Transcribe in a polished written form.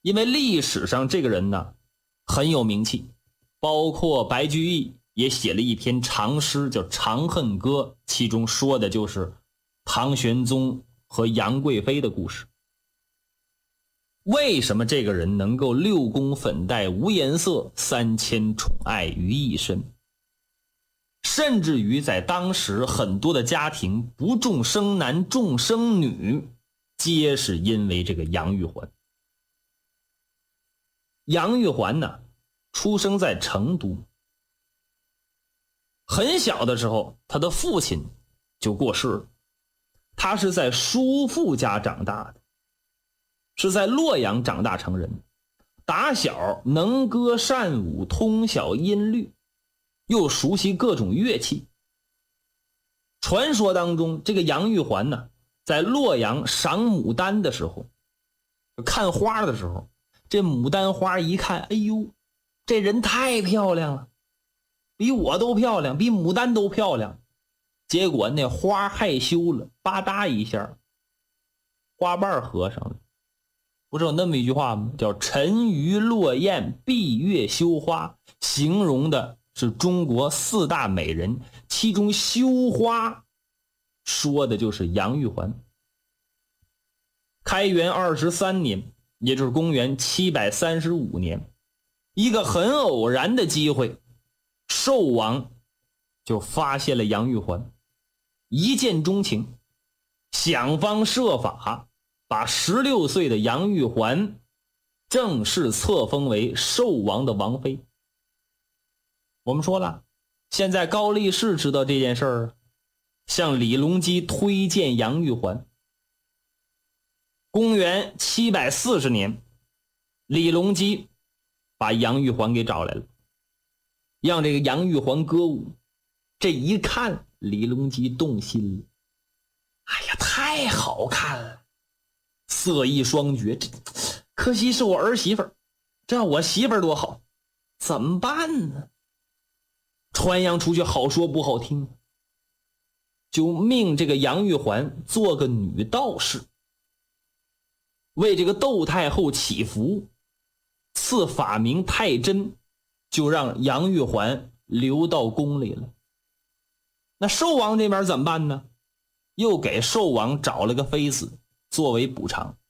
因为历史上这个人呢很有名气，包括白居易也写了一篇长诗叫《长恨歌》，其中说的就是唐玄宗和杨贵妃的故事。为什么这个人能够六宫粉黛无颜色，3000宠爱于一身？甚至于在当时很多的家庭不重生男重生女，皆是因为这个杨玉环。杨玉环呢，出生在成都。很小的时候，他的父亲就过世了。他是在叔父家长大的，是在洛阳长大成人。打小能歌善舞，通晓音律，又熟悉各种乐器。传说当中，这个杨玉环呢，在洛阳赏牡丹的时候，看花的时候，这牡丹花一看，哎呦，这人太漂亮了，比我都漂亮，比牡丹都漂亮。结果那花害羞了，吧嗒一下，花瓣合上了。不是有那么一句话吗？叫沉鱼落雁，闭月羞花，形容的是中国4大美人，其中羞花说的就是杨玉环。开元23年，也就是公元735年，一个很偶然的机会，寿王就发现了杨玉环，一见钟情，想方设法把16岁的杨玉环正式册封为寿王的王妃。我们说了，现在高力士知道这件事儿，向李隆基推荐杨玉环。公元740年，李隆基把杨玉环给找来了，让这个杨玉环歌舞。这一看，李隆基动心了，哎呀，太好看了，色艺双绝，这可惜是我儿媳妇儿，这要我媳妇儿多好，怎么办呢？传扬出去好说不好听，就命这个杨玉环做个女道士，为这个窦太后祈福，赐法名太真，就让杨玉环留到宫里了。那寿王这边怎么办呢？又给寿王找了个妃子作为补偿。